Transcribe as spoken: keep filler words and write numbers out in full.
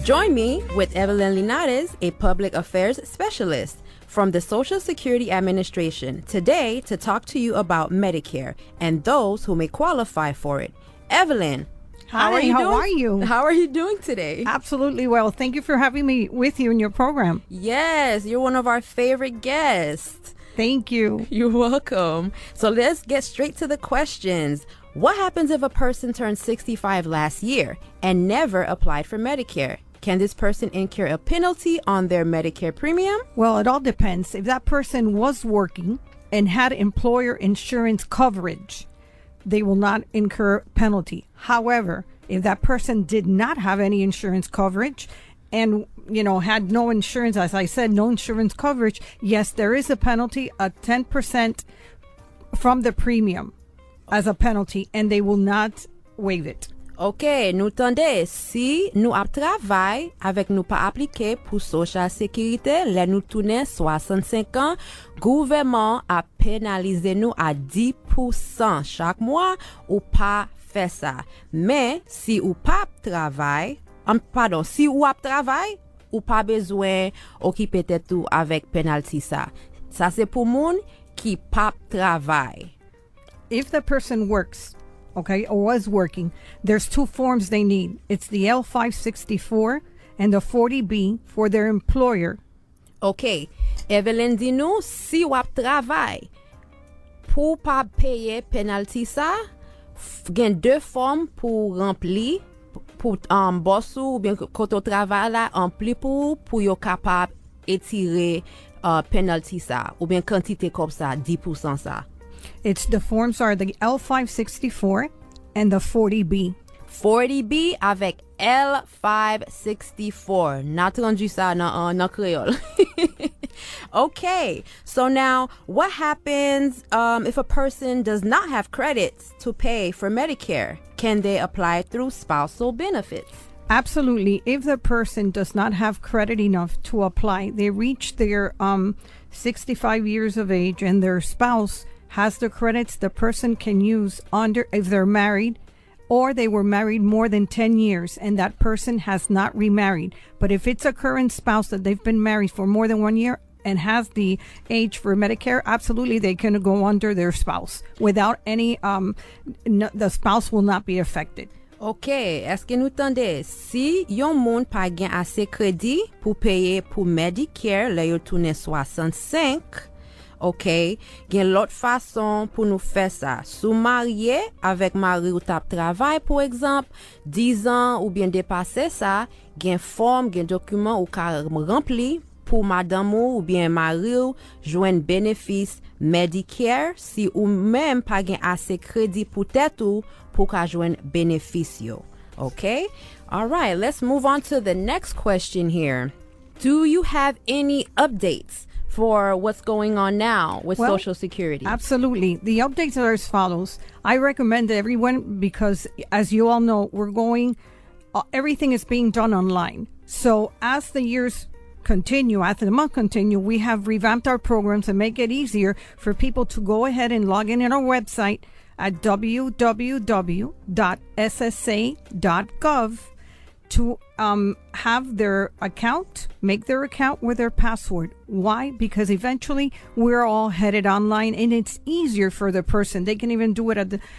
Join me with Evelyn Linares, a public affairs specialist from the Social Security Administration, today to talk to you about Medicare and those who may qualify for it. Evelyn, how Hi, are you how doing? are you? How are you doing today? Absolutely well. Thank you for having me with you in your program. Yes, you're one of our favorite guests. Thank you. You're welcome. So let's get straight to the questions. What happens if a person turned sixty-five last year and never applied for Medicare? Can this person incur a penalty on their Medicare premium? Well, it all depends. If that person was working and had employer insurance coverage, they will not incur penalty. However, if that person did not have any insurance coverage and, you know, had no insurance, as I said, no insurance coverage, yes, there is a penalty, a ten percent from the premium as a penalty, and they will not waive it. Ok, nou tande, si nou ap travay avek nou pa aplike pou Social Security, le nou toune soixante-cinq ans, gouvernement a penalize nou a dix pour cent chak mwa ou pa fe sa. Men, si ou pa ap travay, um, pardon, si ou ap travay, ou pa bezwen okipe tetou avek penalty sa. Sa se pou moun ki pa ap travay. If the person works, okay, or was working, there's two forms they need. It's the L five sixty-four and the forty B for their employer. Ok, Evelyn di nou, si wap travay, pou pa paye penalty sa, f- gen deux form pou rempli, pou um, bossou ou bien koto travay la, rempli pou, pou yo kapab etire uh, penalty sa, ou bien quantité kop sa, dix pour cent sa. It's the forms are the L five sixty-four and the forty B. forty B avec L five sixty-four. Not rendu sa nan, uh, nan Creole. Okay, so now what happens um, if a person does not have credits to pay for Medicare? Can they apply through spousal benefits? Absolutely. If the person does not have credit enough to apply, they reach their um sixty-five years of age and their spouse has the credits, the person can use under, if they're married, or they were married more than ten years and that person has not remarried. But if it's a current spouse that they've been married for more than one year and has the age for Medicare, absolutely they can go under their spouse without any, um, no, the spouse will not be affected. Ok, eske nou tande, si yon moun pa gen ase kredi pou paye pou Medicare le yo toune soixante-cinq, ok, gen lot fason pou nou fè sa. Sou marye avek mari ou tap travay, pou ekzamp, dix ans ou bien depase sa, gen form, gen dokumen ou ka rempli pou madame ou bien mari ou jwen benefis Medicare si ou même pa gen ase kredi pou tèt ou pou ka jwen benefis yo. Okay? All right, let's move on to the next question here. Do you have any updates for what's going on now with Well, Social Security? Absolutely. The updates are as follows. I recommend everyone because, as you all know, we're going, uh, everything is being done online. So as the years continue, as the month continue, we have revamped our programs and make it easier for people to go ahead and log in at our website at w w w dot s s a dot gov to um, have their account, make their account with their password. Why? Because eventually we're all headed online and it's easier for the person. They can even do it at the,